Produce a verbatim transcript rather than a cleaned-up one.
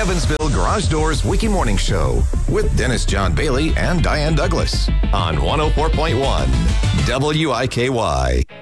Evansville Garage Doors Wiki Morning Show with Dennis John Bailey and Diane Douglas on one oh four point one W I K Y.